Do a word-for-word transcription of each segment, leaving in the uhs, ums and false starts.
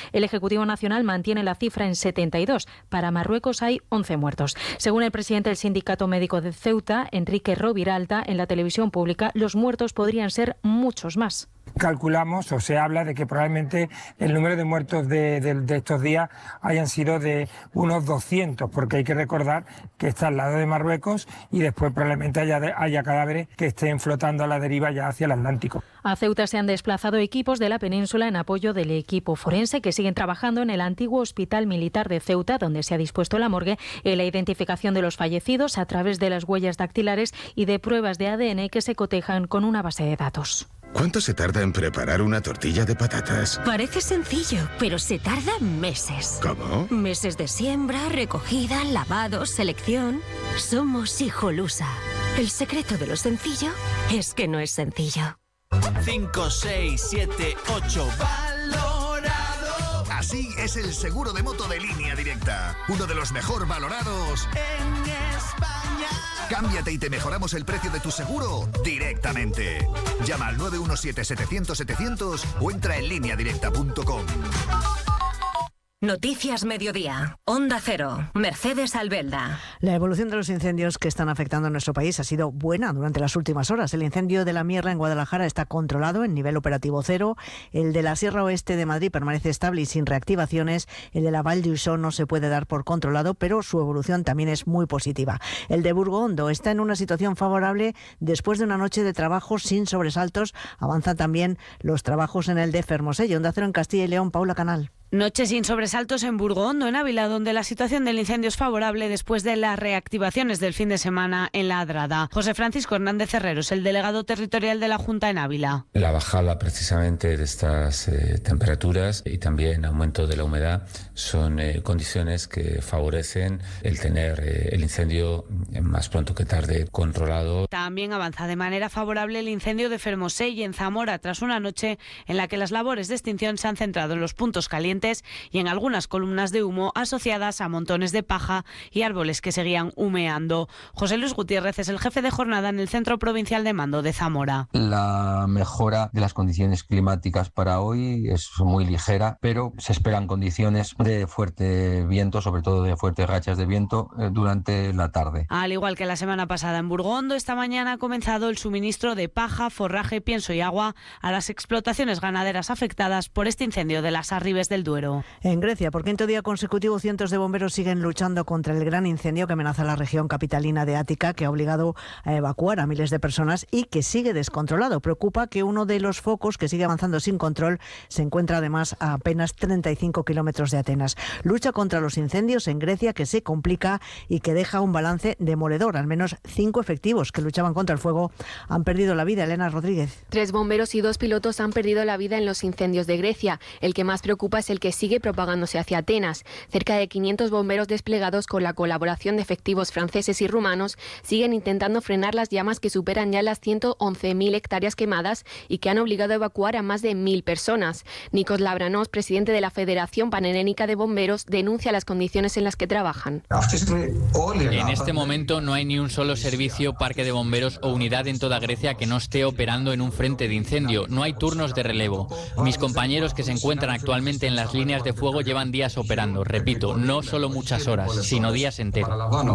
El Ejecutivo Nacional mantiene la cifra en setenta y dos. Para Marruecos hay once muertos. Según el presidente del Sindicato Médico de Ceuta, Enrique Roviralta, en la televisión pública, los muertos podrían ser muchos más. Calculamos o se habla de que probablemente el número de muertos de, de, de estos días hayan sido de unos doscientos, porque hay que recordar que está al lado de Marruecos y después probablemente haya, haya cadáveres que estén flotando a la deriva ya hacia el Atlántico. A Ceuta se han desplazado equipos de la península en apoyo del equipo forense que siguen trabajando en el antiguo Hospital Militar de Ceuta, donde se ha dispuesto la morgue, en la identificación de los fallecidos a través de las huellas dactilares y de pruebas de A D N que se cotejan con una base de datos. ¿Cuánto se tarda en preparar una tortilla de patatas? Parece sencillo, pero se tarda meses. ¿Cómo? Meses de siembra, recogida, lavado, selección. Somos Hijolusa. El secreto de lo sencillo es que no es sencillo. cinco, seis, siete, ocho, valorado. Así es el seguro de moto de Línea Directa. Uno de los mejor valorados en España. Cámbiate y te mejoramos el precio de tu seguro directamente. Llama al nueve uno siete, setecientos, setecientos o entra en línea directa punto com. Noticias Mediodía. Onda Cero. Mercedes Albelda. La evolución de los incendios que están afectando a nuestro país ha sido buena durante las últimas horas. El incendio de la Mierla en Guadalajara está controlado en nivel operativo cero. El de la Sierra Oeste de Madrid permanece estable y sin reactivaciones. El de la Vall d'Uixó no se puede dar por controlado, pero su evolución también es muy positiva. El de Burgondo está en una situación favorable después de una noche de trabajo sin sobresaltos. Avanzan también los trabajos en el de Fermoselle. Onda Cero en Castilla y León, Paula Canal. Noche sin sobresaltos en Burgondo, en Ávila, donde la situación del incendio es favorable después de las reactivaciones del fin de semana en la Adrada. José Francisco Hernández Herreros, el delegado territorial de la Junta en Ávila. La bajada precisamente de estas eh, temperaturas y también aumento de la humedad son eh, condiciones que favorecen el tener eh, el incendio más pronto que tarde controlado. También avanza de manera favorable el incendio de Fermoselle en Zamora, tras una noche en la que las labores de extinción se han centrado en los puntos calientes y en algunas columnas de humo asociadas a montones de paja y árboles que seguían humeando. José Luis Gutiérrez es el jefe de jornada en el Centro Provincial de Mando de Zamora. La mejora de las condiciones climáticas para hoy es muy ligera, pero se esperan condiciones de fuerte viento, sobre todo de fuertes rachas de viento durante la tarde. Al igual que la semana pasada en Burgondo, esta mañana ha comenzado el suministro de paja, forraje, pienso y agua a las explotaciones ganaderas afectadas por este incendio de las Arribes del Duero. En Grecia, por quinto día consecutivo, cientos de bomberos siguen luchando contra el gran incendio que amenaza la región capitalina de Ática, que ha obligado a evacuar a miles de personas y que sigue descontrolado. Preocupa que uno de los focos, que sigue avanzando sin control, se encuentra además a apenas treinta y cinco kilómetros de Atenas. Lucha contra los incendios en Grecia que se complica y que deja un balance demoledor. Al menos cinco efectivos que luchaban contra el fuego han perdido la vida. Elena Rodríguez. Tres bomberos y dos pilotos han perdido la vida en los incendios de Grecia. El que más preocupa es el que sigue propagándose hacia Atenas. Cerca de quinientos bomberos desplegados con la colaboración de efectivos franceses y rumanos siguen intentando frenar las llamas que superan ya las ciento once mil hectáreas quemadas y que han obligado a evacuar a más de mil personas. Nikos Labranos, presidente de la Federación Panhelénica de Bomberos, denuncia las condiciones en las que trabajan. En este momento no hay ni un solo servicio, parque de bomberos o unidad en toda Grecia que no esté operando en un frente de incendio. No hay turnos de relevo. Mis compañeros que se encuentran actualmente en las líneas de fuego llevan días operando. Repito, no solo muchas horas, sino días enteros.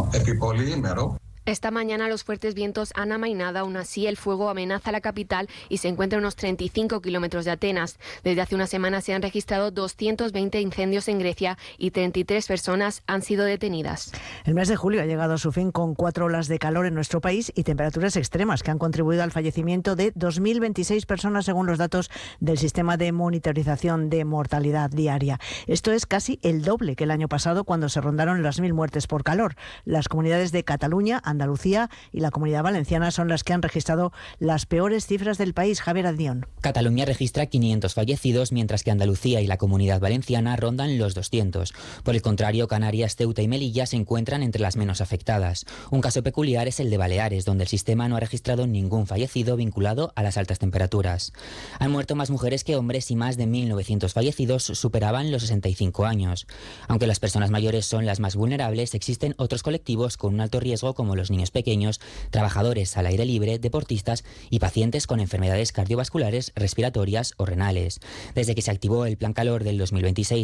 Esta mañana los fuertes vientos han amainado, aún así el fuego amenaza la capital y se encuentra a unos treinta y cinco kilómetros de Atenas. Desde hace una semana se han registrado doscientos veinte incendios en Grecia y treinta y tres personas han sido detenidas. El mes de julio ha llegado a su fin con cuatro olas de calor en nuestro país y temperaturas extremas que han contribuido al fallecimiento de dos mil veintiséis personas según los datos del sistema de monitorización de mortalidad diaria. Esto es casi el doble que el año pasado, cuando se rondaron las mil muertes por calor. Las comunidades de Cataluña, Andalucía y la Comunidad Valenciana son las que han registrado las peores cifras del país. Javier Aldión. Cataluña registra quinientos fallecidos, mientras que Andalucía y la Comunidad Valenciana rondan los doscientos. Por el contrario, Canarias, Ceuta y Melilla se encuentran entre las menos afectadas. Un caso peculiar es el de Baleares, donde el sistema no ha registrado ningún fallecido vinculado a las altas temperaturas. Han muerto más mujeres que hombres y más de mil novecientos fallecidos superaban los sesenta y cinco años. Aunque las personas mayores son las más vulnerables, existen otros colectivos con un alto riesgo, como los niños pequeños, trabajadores al aire libre, deportistas y pacientes con enfermedades cardiovasculares, respiratorias o renales. Desde que se activó el Plan Calor del dos mil veintiséis